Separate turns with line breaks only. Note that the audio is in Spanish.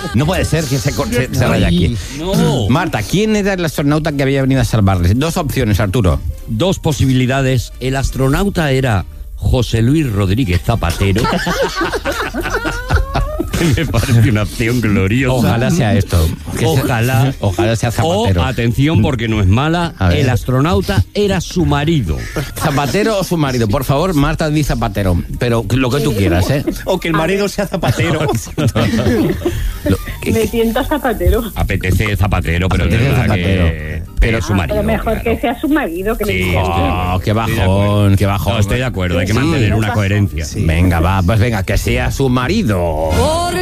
No puede ser que se vaya aquí.
No.
Marta, ¿quién era el astronauta que había venido a salvarles? 2 opciones, Arturo.
2 posibilidades. El astronauta era José Luis Rodríguez Zapatero. Me parece una opción gloriosa.
Ojalá sea esto. Ojalá sea Zapatero.
O, atención, porque no es mala, el astronauta era su marido.
¿Zapatero o su marido? Por favor, Marta, di Zapatero. Pero lo que tú quieras, ¿eh?
O que el marido sea Zapatero.
Me tienta Zapatero.
Apetece Zapatero, pero
Apetece
es verdad
Zapatero.
pero es su marido.
Pero mejor que sea su marido que le diga.
Oh, qué bajón, qué bajón.
No, estoy de acuerdo, hay que mantener una coherencia.
Venga, va, pues venga, que sea su marido.